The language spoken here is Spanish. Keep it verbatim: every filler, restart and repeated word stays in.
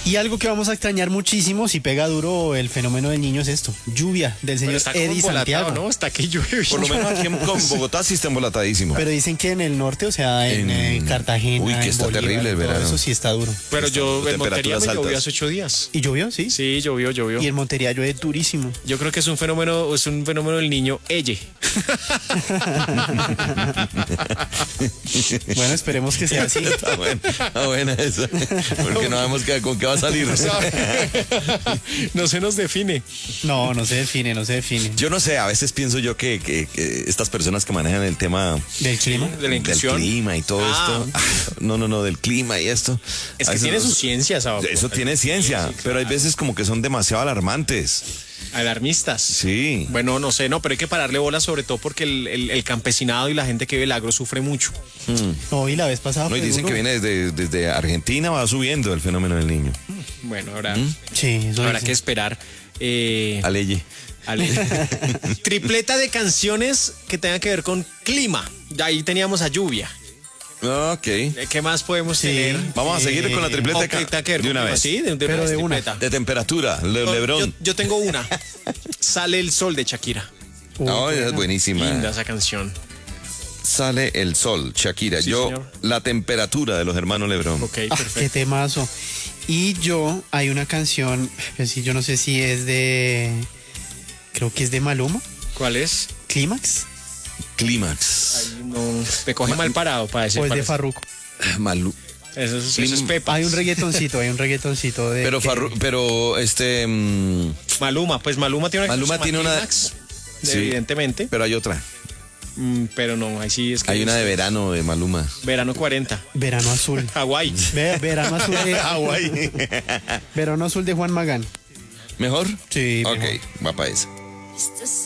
Y algo que vamos a extrañar muchísimo si pega duro el fenómeno del niño es esto, lluvia del señor Está como Eddie embolatado, Santiago. ¿no? Hasta que llueve. Por lo menos aquí en con Bogotá sí está embolatadísimo. Pero dicen que en el norte, o sea, en, En- eh, Cartagena, Uy, que en está Bolívar, terrible el todo verano. eso sí está duro. Pero yo en Montería temperaturas me llovió altas. hace ocho días. ¿Y llovió? Sí. Sí, llovió, llovió. Y en Montería llueve durísimo. Yo creo que es un fenómeno, es un fenómeno del niño Elle. Bueno, esperemos que sea así. Está buena, está buena esa. Porque no sabemos qué- con qué va a salir. No se nos define. No, no se define, no se define. Yo no sé, a veces pienso yo que, que- que estas personas que manejan el tema ¿Del clima? De la del inclusión. clima y todo Ah. esto. ah, No, no, no, del clima y esto. Es a que veces tiene no- su ciencia, ¿sabes? Eso tiene ciencia, pero hay veces como que son demasiado alarmantes. Alarmistas. Sí. Bueno, no sé, no, pero hay que pararle bola sobre todo porque el, el- el campesinado y la gente que vive el agro sufre mucho. No, y la vez pasada No, y fue dicen duro. que viene desde, desde Argentina, va subiendo el fenómeno del niño. Bueno, habrá, Sí, eso habrá dicen. que esperar. Eh, Aleye. Ale. Tripleta de canciones que tengan que ver con clima. De ahí teníamos a lluvia. Ok. Eh, ¿Qué más podemos Sí. tener? Vamos a seguir Eh, con la tripleta O de, que ca- tenga que ver de con una clima, vez. sí, de, de Pero una de una. tripleta. De temperatura, Le- Yo- Lebrón. Yo, yo tengo una. Sale el sol de Shakira. Uh, No, esa es buena. buenísima. Linda esa canción. Sale el sol, Shakira. Sí, Yo, señor. la temperatura de los hermanos Lebrón. Ok, Ah, qué perfecto. temazo. Y yo, hay una canción, que sí, yo no sé si es de, creo que es de Maluma, ¿Cuál es? Clímax, Clímax. Ay, no, me coge mal parado para decir. o es de para- Farruko. Malu. Eso, es- eso es Pepa. Hay un reggaetoncito, hay un reggaetoncito de... Pero, que- Farru- pero este. mm, Maluma, pues Maluma tiene una Maluma canción tiene que se una- llama Clímax, Sí. evidentemente. pero hay otra. Mm, pero no, ahí sí es que Hay una de es verano de Maluma. verano cuarenta. Verano Azul. Hawái. Ve- verano Azul de... Hawái. Verano Azul de Juan Magán. ¿Mejor? Sí, Ok, mejor. va para esa.